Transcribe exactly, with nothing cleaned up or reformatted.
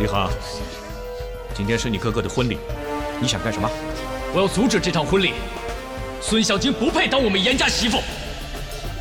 李航，今天是你哥哥的婚礼，你想干什么？ 我要阻止这场婚礼。孙小晶不配当我们严家媳妇。